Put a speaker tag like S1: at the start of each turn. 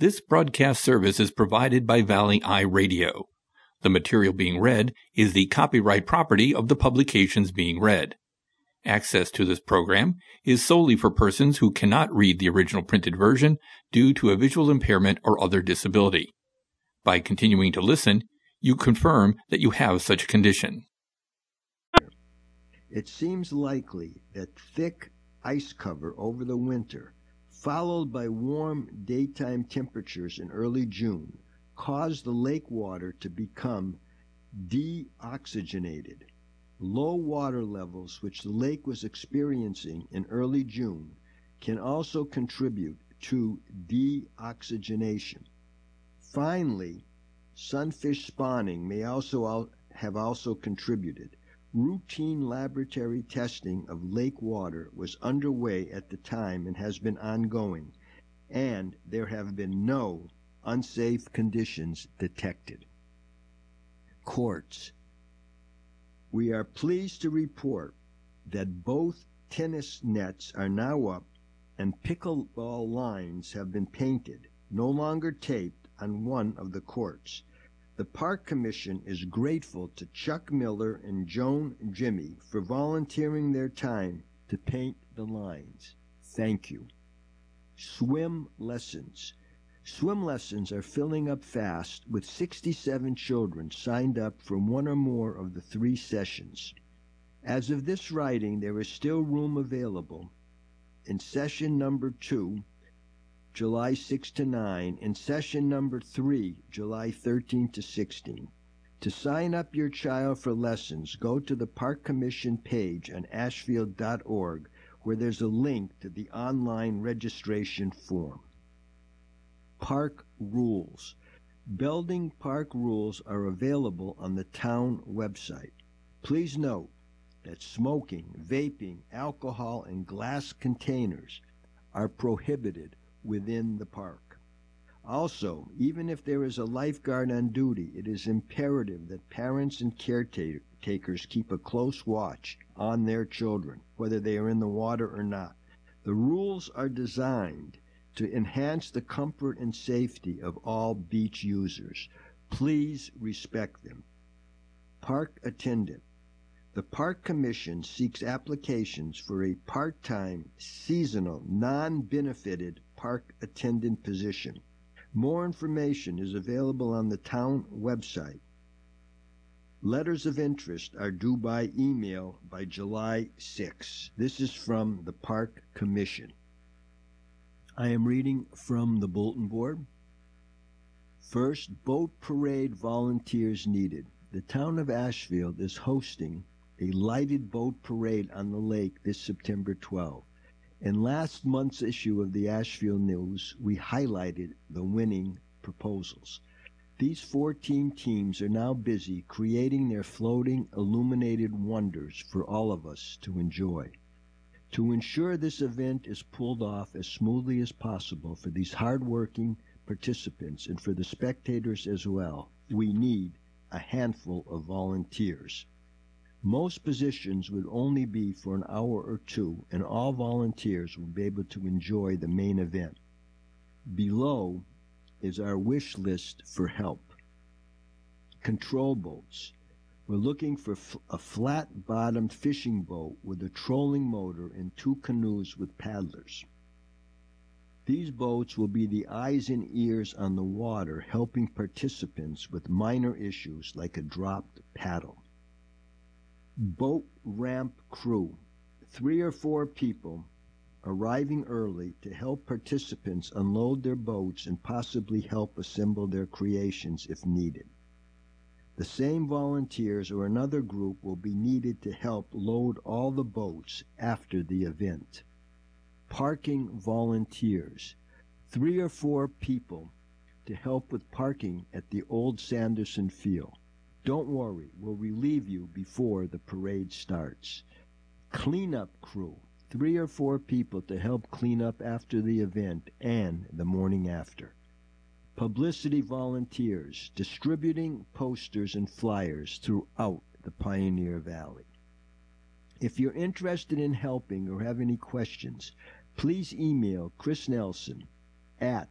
S1: This broadcast service is provided by Valley Eye Radio. The material being read is the copyright property of the publications being read. Access to this program is solely for persons who cannot read the original printed version due to a visual impairment or other disability. By continuing to listen, you confirm that you have such a condition.
S2: It seems likely that thick ice cover over the winter, followed by warm daytime temperatures in early June, caused the lake water to become deoxygenated. Low water levels which the lake was experiencing in early June can also contribute to deoxygenation. Finally, sunfish spawning may have contributed. Routine laboratory testing of lake water was underway at the time and has been ongoing, and there have been no unsafe conditions detected. Courts. We are pleased to report that both tennis nets are now up and pickleball lines have been painted, no longer taped, on one of the courts. The Park Commission is grateful to Chuck Miller and Joan Jimmy for volunteering their time to paint the lines. Thank you. Swim lessons. Swim lessons are filling up fast with 67 children signed up for one or more of the 3 sessions. As of this writing, there is still room available in session number 2, July 6 to 9, and session number 3, July 13 to 16. To sign up your child for lessons, go to the Park Commission page on ashfield.org, where there's a link to the online registration form. Park rules. Belding Park rules are available on the town website. Please note that smoking, vaping, alcohol, and glass containers are prohibited within the park. Also, even if there is a lifeguard on duty, it is imperative that parents and caretakers keep a close watch on their children, whether they are in the water or not. The rules are designed to enhance the comfort and safety of all beach users. Please respect them. Park attendant. The Park Commission seeks applications for a part-time, seasonal, non-benefited park attendant position. More information is available on the town website. Letters of interest are due by email by July 6. This is from the Park Commission. I am reading from the bulletin board. First, boat parade volunteers needed. The town of Ashfield is hosting a lighted boat parade on the lake this September 12. In last month's issue of the Ashfield News, we highlighted the winning proposals. These 14 teams are now busy creating their floating, illuminated wonders for all of us to enjoy. To ensure this event is pulled off as smoothly as possible for these hard-working participants and for the spectators as well, we need a handful of volunteers. Most positions would only be for an hour or 2, and all volunteers will be able to enjoy the main event. Below is our wish list for help. Control boats. We're looking for a flat-bottomed fishing boat with a trolling motor and 2 canoes with paddlers. These boats will be the eyes and ears on the water, helping participants with minor issues like a dropped paddle. Boat ramp crew. 3 or 4 people arriving early to help participants unload their boats and possibly help assemble their creations if needed. The same volunteers or another group will be needed to help load all the boats after the event. Parking volunteers. 3 or 4 people to help with parking at the old Sanderson Field. Don't worry, we'll relieve you before the parade starts. Cleanup crew. 3 or 4 people to help clean up after the event and the morning after. Publicity volunteers, distributing posters and flyers throughout the Pioneer Valley. If you're interested in helping or have any questions, please email Chris Nelson at